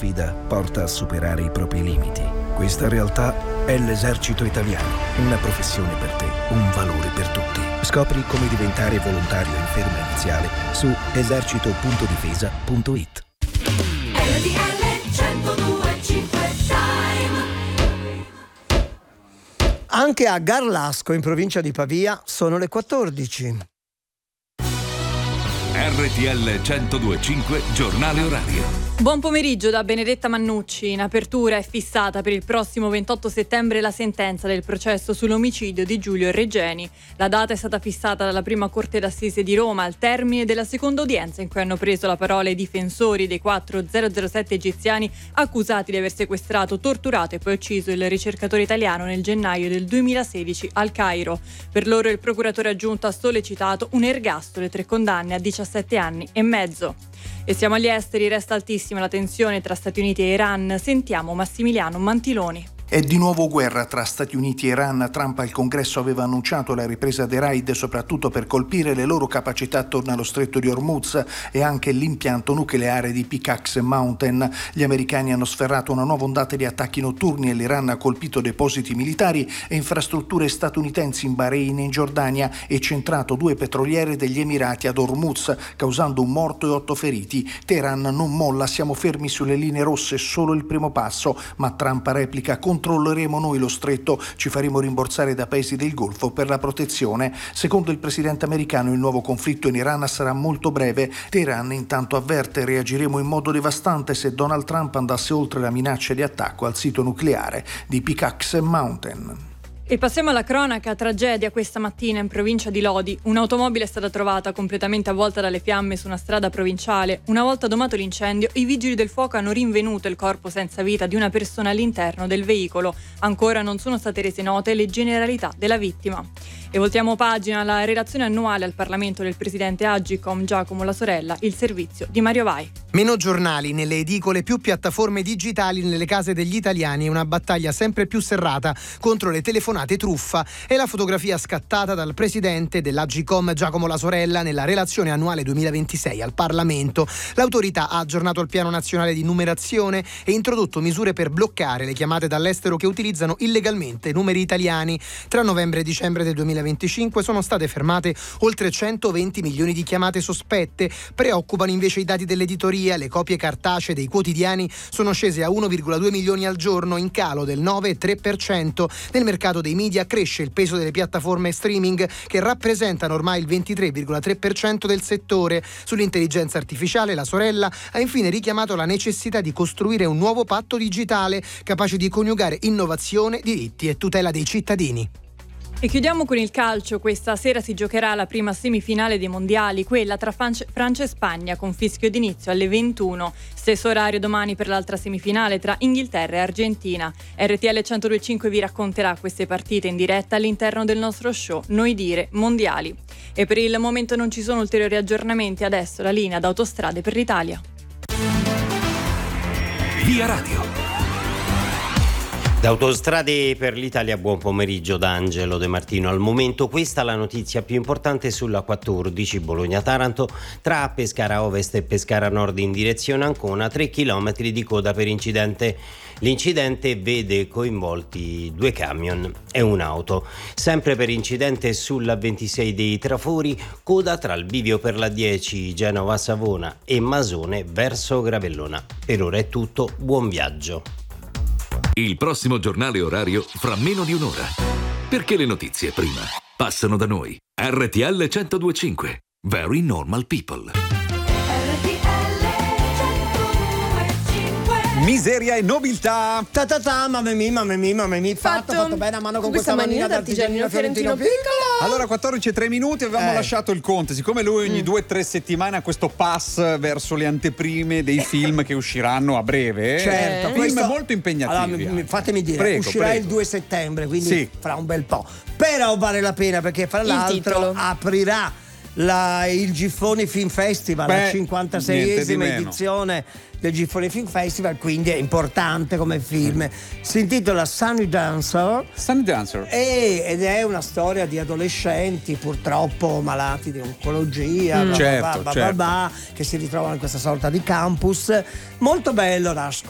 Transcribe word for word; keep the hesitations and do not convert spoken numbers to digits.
sfida porta a superare i propri limiti. Questa realtà è l'Esercito Italiano, una professione per te, un valore per tutti. Scopri come diventare volontario in ferma iniziale su esercito punto difesa punto it. R T L centodue e cinque Time. Anche a Garlasco, in provincia di Pavia, sono le quattordici. R T L centodue e cinque, giornale orario. Buon pomeriggio da Benedetta Mannucci. In apertura è fissata per il prossimo ventotto settembre la sentenza del processo sull'omicidio di Giulio Regeni. La data è stata fissata dalla prima Corte d'Assise di Roma al termine della seconda udienza in cui hanno preso la parola i difensori dei quattro zero zero sette egiziani accusati di aver sequestrato, torturato e poi ucciso il ricercatore italiano nel gennaio del duemilasedici al Cairo. Per loro il procuratore aggiunto ha sollecitato un ergastolo e tre condanne a diciassette anni e mezzo. E siamo agli esteri, resta altissima la tensione tra Stati Uniti e Iran. Sentiamo Massimiliano Mantiloni. È di nuovo guerra tra Stati Uniti e Iran. Trump al Congresso aveva annunciato la ripresa dei raid soprattutto per colpire le loro capacità attorno allo stretto di Hormuz e anche l'impianto nucleare di Pickaxe Mountain. Gli americani hanno sferrato una nuova ondata di attacchi notturni e l'Iran ha colpito depositi militari e infrastrutture statunitensi in Bahrain e in Giordania e centrato due petroliere degli Emirati ad Hormuz, causando un morto e otto feriti. Teheran non molla, siamo fermi sulle linee rosse, solo il primo passo, ma Trump replica: controlleremo noi lo stretto, ci faremo rimborsare da paesi del Golfo per la protezione. Secondo il presidente americano il nuovo conflitto in Iran sarà molto breve. Teheran intanto avverte: reagiremo in modo devastante se Donald Trump andasse oltre la minaccia di attacco al sito nucleare di Pickaxe Mountain. E passiamo alla cronaca. Tragedia questa mattina in provincia di Lodi. Un'automobile è stata trovata completamente avvolta dalle fiamme su una strada provinciale. Una volta domato l'incendio, i vigili del fuoco hanno rinvenuto il corpo senza vita di una persona all'interno del veicolo. Ancora non sono state rese note le generalità della vittima. E voltiamo pagina. La relazione annuale al Parlamento del presidente Agcom Giacomo La Sorella, il servizio di Mario Vai. Meno giornali nelle edicole, più piattaforme digitali nelle case degli italiani e una battaglia sempre più serrata contro le telefonate truffa e la fotografia scattata dal presidente dell'Agcom Giacomo La Sorella nella relazione annuale duemilaventisei al Parlamento. L'autorità ha aggiornato il piano nazionale di numerazione e introdotto misure per bloccare le chiamate dall'estero che utilizzano illegalmente numeri italiani. Tra novembre e dicembre del duemilaventicinque sono state fermate oltre centoventi milioni di chiamate sospette. Preoccupano invece i dati dell'editoria. Le copie cartacee dei quotidiani sono scese a uno virgola due milioni al giorno, in calo del nove virgola tre per cento. Nel mercato dei media cresce il peso delle piattaforme streaming che rappresentano ormai il ventitré virgola tre per cento del settore. Sull'intelligenza artificiale La Sorella ha infine richiamato la necessità di costruire un nuovo patto digitale capace di coniugare innovazione, diritti e tutela dei cittadini. E chiudiamo con il calcio. Questa sera si giocherà la prima semifinale dei mondiali, quella tra Francia e Spagna, con fischio d'inizio alle ventuno. Stesso orario domani per l'altra semifinale tra Inghilterra e Argentina. R T L centodue e cinque vi racconterà queste partite in diretta all'interno del nostro show Noi Dire Mondiali. E per il momento non ci sono ulteriori aggiornamenti. Adesso la linea d'Autostrade per l'Italia. Via Radio. Da Autostrade per l'Italia, buon pomeriggio da Angelo De Martino. Al momento questa è la notizia più importante sulla quattordici Bologna-Taranto tra Pescara Ovest e Pescara Nord in direzione Ancona, tre chilometri di coda per incidente. L'incidente vede coinvolti due camion e un'auto. Sempre per incidente sulla ventisei dei Trafori, coda tra il bivio per la dieci Genova-Savona e Masone verso Gravellona. Per ora è tutto, buon viaggio. Il prossimo giornale orario fra meno di un'ora. Perché le notizie prima passano da noi. R T L centodue e cinque. Very Normal People. Miseria e nobiltà. Ta ta ta, mamma mia, mamma mia, mamma mia, fatto, fatto bene a mano con, con questa, questa manina d'artigianino fiorentino piccolo. Allora, quattordici e tre minuti, avevamo eh. lasciato il Conte. Siccome lui ogni mm. due o tre settimane ha questo pass verso le anteprime dei film che usciranno a breve. Certo, film questo... molto impegnativi. Allora, fatemi dire, prego, uscirà prego. il due settembre, quindi sì. fra un bel po'. Però vale la pena perché fra l'altro titolo. aprirà la, il Giffoni Film Festival, Beh, la cinquantaseiesima edizione del Giffoni Film Festival, quindi è importante come film. Si intitola Sunny Dancer, Sunny Dancer. E, ed è una storia di adolescenti purtroppo malati di oncologia, mm. bla, certo, bla, bla, certo. bla, bla, che si ritrovano in questa sorta di campus molto bello da